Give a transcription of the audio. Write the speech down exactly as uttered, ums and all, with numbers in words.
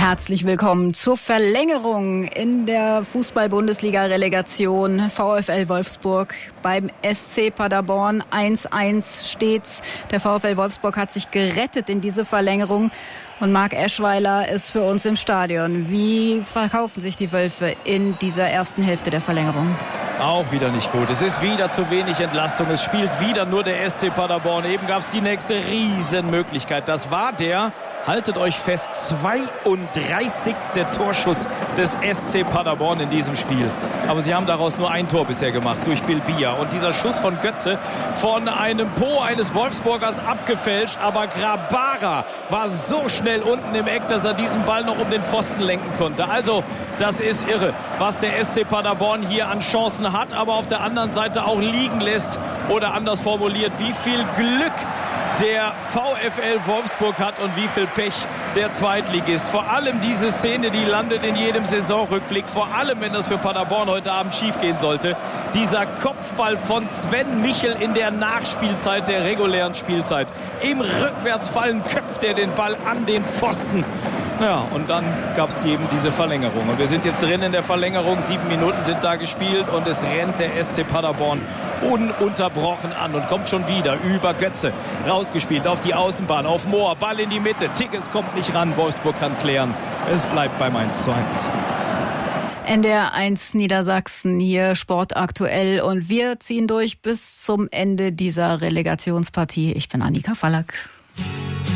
Herzlich willkommen zur Verlängerung in der Fußball-Bundesliga-Relegation. VfL Wolfsburg beim S C Paderborn. eins eins steht's. Der VfL Wolfsburg hat sich gerettet in diese Verlängerung. Und Marc Eschweiler ist für uns im Stadion. Wie verkaufen sich die Wölfe in dieser ersten Hälfte der Verlängerung? Auch wieder nicht gut. Es ist wieder zu wenig Entlastung. Es spielt wieder nur der S C Paderborn. Eben gab es die nächste Riesenmöglichkeit. Das war der, haltet euch fest, zweiunddreißigste Torschuss des S C Paderborn in diesem Spiel. Aber sie haben daraus nur ein Tor bisher gemacht, durch Bilbia. Und dieser Schuss von Götze von einem Po eines Wolfsburgers abgefälscht. Aber Grabara war so schnell unten im Eck, dass er diesen Ball noch um den Pfosten lenken konnte. Also, das ist irre, was der S C Paderborn hier an Chancen hat, aber auf der anderen Seite auch liegen lässt. Oder anders formuliert, wie viel Glück der VfL Wolfsburg hat und wie viel Pech der Zweitligist. Vor allem diese Szene, die landet in jedem Saisonrückblick. Vor allem, wenn das für Paderborn heute Abend schief gehen sollte. Dieser Kopfball von Sven Michel in der Nachspielzeit der regulären Spielzeit. Im Rückwärtsfallen köpft er den Ball an den Pfosten. Ja, und dann gab es eben diese Verlängerung. Und wir sind jetzt drin in der Verlängerung. Sieben Minuten sind da gespielt und es rennt der S C Paderborn ununterbrochen an und kommt schon wieder über Götze. Rausgespielt auf die Außenbahn, auf Mohr, Ball in die Mitte. Tigges kommt nicht ran, Wolfsburg kann klären. Es bleibt beim eins zu eins. N D R eins Niedersachsen, hier Sport aktuell. Und wir ziehen durch bis zum Ende dieser Relegationspartie. Ich bin Annika Fallack.